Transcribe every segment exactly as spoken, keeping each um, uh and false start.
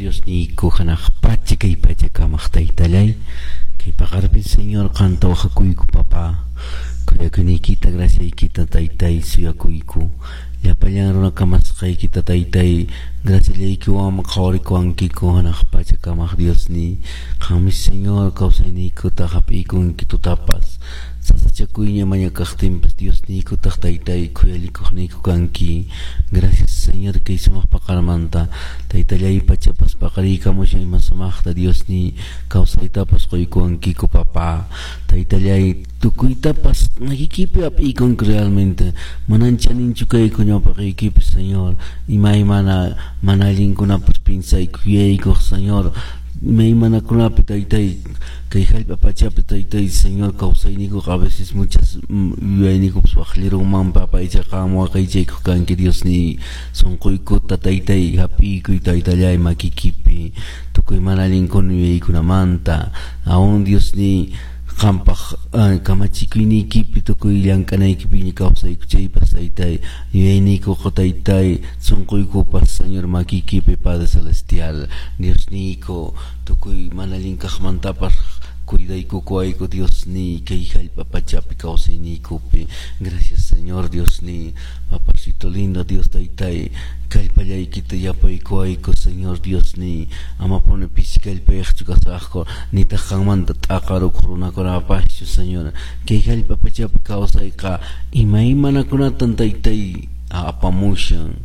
Dios ni kuhanaq pacha kay pacha kamaq taytalay kay paqarpi Señor qantawaqakuyku papa kuyakunikita graciaykita taytay suyakuyku llapallan runa kamasqaykita taytay graciallaykiwanman qhawarikuwankiku hanaq pacha kamaq Dios ni qanmi Señor kawsayniykutaq hap'iykunki tutapas sasachakuyña mañakaqtinpas Dios niykutaq taytay khuyalikuqniyku kanki gracias Señor kay sumaq paqarmanta taytallay pachapas paqariykamusha ima sumaqta Dios ni kawsaytapas quykuwankiku papa taytallay tukuytapas nakikipi hap'iykunki realmente manan chaninchu kayku ñawpaqiykipi Señor imaymana mana allinkunapas pinsayku yuyaykuq Señor imaymanakunapi taytay kay hallp'a pachapi taytay Señor kawsayniykuq a veces muchas yuyayniykupas waqlirunmanpa paychaqa waqaychaykuq kanki Dios ni sunquykuta taytay hap'iykuy taytallay makikipi tukuy mana allinkuna yuyaykunamanta aún Dios ni qampaq kamachikuyniykipi tukuy llank'anaykipi kawsaykuchaypas taytay yuyayniykuqa taytay sunquykupas Señor makikipi Padre Celestial Dios niyku tukuy mana allinkaqmantapas cuidaykukuwayku Dios ni kay hallp'a pachapi kawsayniykupi gracias Señor Dios ni papacito lindo Dios taytay kallpallaykita yapaykuwayku Señor Dios ni amapuni pisi kallpayaqchu kasaqku nitaq qanmanta t'aqaruq runakunapaqchu Señor kay hallp'a pachapi kawsayqa imaymanakunatan taytay apamushan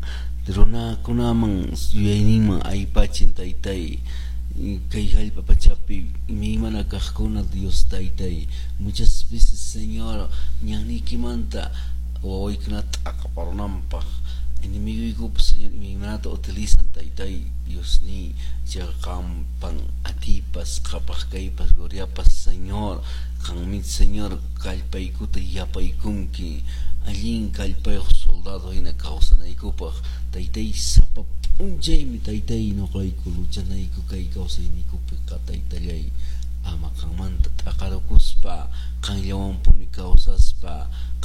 runakunaman yuyayninman aypachin taytay kay hallp'a pachapi imaymana kaqkuna Dios taytay muchas veces Señor ñanniykimanta wawaykunata t'aqaparunanpaq inimiguykupas Señor imaymanata utilizan taytay Dios ni chaqanpan atipas qhapaq kaypas gloriapas Señor qanmi Señor kallpaykuta yapaykunki allin kallpayuq soldado hina kawsanaykupaq taytay sapa p'unchaymi taytay nuqayku luchanayku kay kawsayniykupiqa taytallay ama qanmanta t'aqarukuspa qanllawanpuni kawsaspa